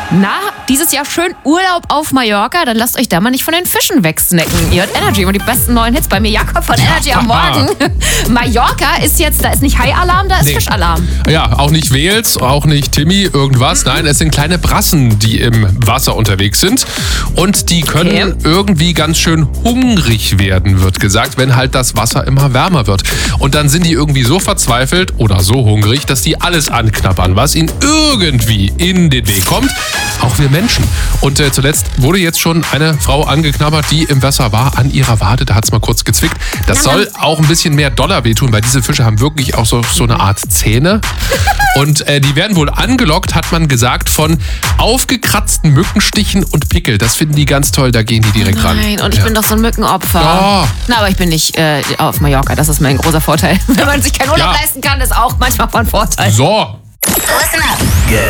Na, dieses Jahr schön Urlaub auf Mallorca, dann lasst euch da mal nicht von den Fischen wegsnacken. Ihr hört Energy und die besten neuen Hits bei mir, Jakob von Energy am Morgen. Mallorca ist jetzt, da ist nicht Hai-Alarm, da ist Fischalarm. Ja, auch nicht Wales, auch nicht Timmy, irgendwas. Nein, es sind kleine Brassen, die im Wasser unterwegs sind. Und die können irgendwie ganz schön hungrig werden, wird gesagt, wenn halt das Wasser immer wärmer wird. Und dann sind die irgendwie so verzweifelt oder so hungrig, dass die alles anknabbern, was ihnen irgendwie in den Weg kommt. Auch wir Menschen. Und zuletzt wurde jetzt schon eine Frau angeknabbert, die im Wasser war, an ihrer Wade. Da hat es mal kurz gezwickt. Das soll auch ein bisschen mehr Dollar wehtun, weil diese Fische haben wirklich auch so eine Art Zähne. Und die werden wohl angelockt, hat man gesagt, von aufgekratzten Mückenstichen und Pickel. Das finden die ganz toll, da gehen die direkt ran. Nein, und ich bin doch so ein Mückenopfer. Ja. Na, aber ich bin nicht auf Mallorca, das ist mein großer Vorteil. Wenn man sich keinen Urlaub leisten kann, ist auch manchmal von Vorteil. So. Listen up.